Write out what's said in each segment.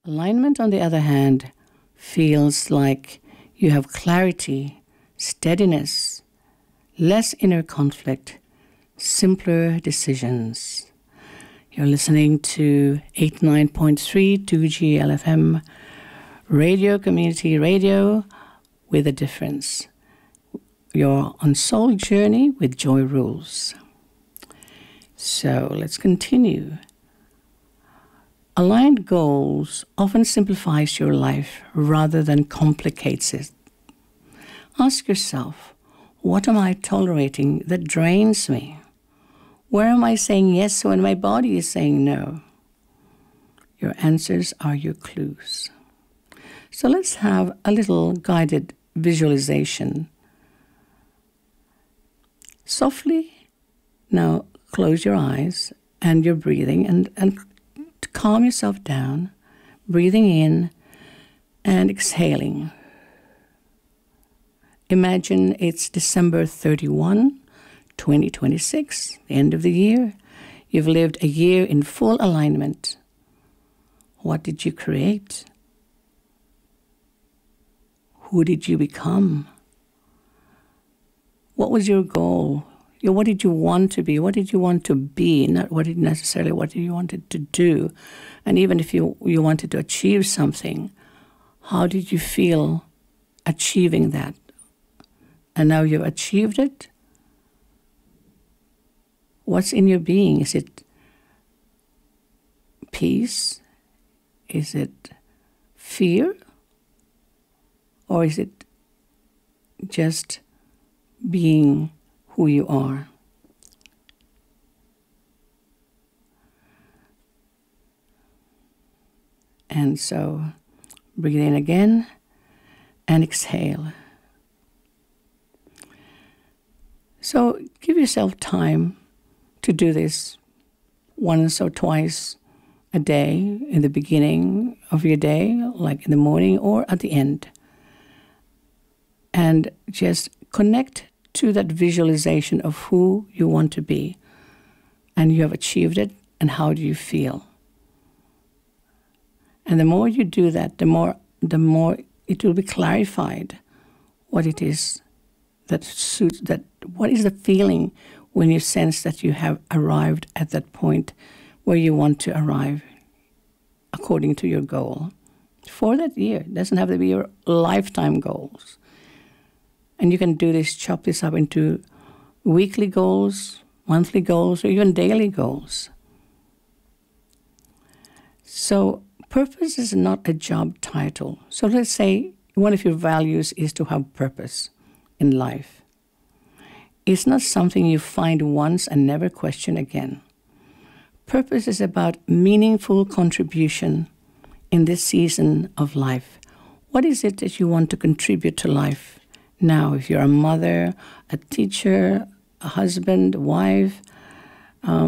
Alignment, on the other hand, feels like you have clarity, steadiness, less inner conflict, simpler decisions. You're listening to 89.3 2G LFM Radio, Community Radio with a Difference. You're on Soul Journey with Joy Rules. So let's continue. Aligned goals often simplifies your life rather than complicates it. Ask yourself, what am I tolerating that drains me? Where am I saying yes when my body is saying no? Your answers are your clues. So let's have a little guided visualization. Softly, now close your eyes and you're breathing and to calm yourself down, breathing in and exhaling. Imagine it's December 31, 2026, the end of the year. You've lived a year in full alignment. What did you create? Who did you become? What was your goal? What did you want to be? What did you want to be? Not what did you wanted to do? And even if you wanted to achieve something, how did you feel achieving that? And now you've achieved it? What's in your being? Is it peace? Is it fear? Or is it just being who you are? And so breathe in again and exhale. So give yourself time to do this once or twice a day, in the beginning of your day, like in the morning or at the end. And just connect to that visualization of who you want to be. And you have achieved it, and how do you feel? And the more you do that, the more it will be clarified what it is that suits that. What is the feeling when you sense that you have arrived at that point where you want to arrive according to your goal for that year? It doesn't have to be your lifetime goals. And you can do this, chop this up into weekly goals, monthly goals, or even daily goals. So purpose is not a job title. So let's say one of your values is to have purpose in life. It's not something you find once and never question again. Purpose is about meaningful contribution in this season of life. What is it that you want to contribute to life now? If you're a mother, a teacher, a husband, a wife, a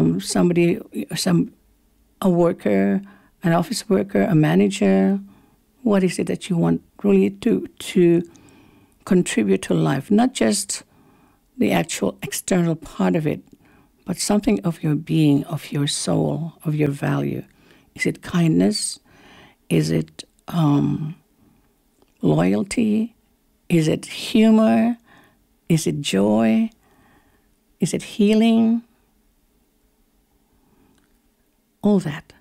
worker, an office worker, a manager, what is it that you want really to contribute to life? Not just the actual external part of it, but something of your being, of your soul, of your value. Is it kindness? Is it loyalty? Is it humor? Is it joy? Is it healing? All that.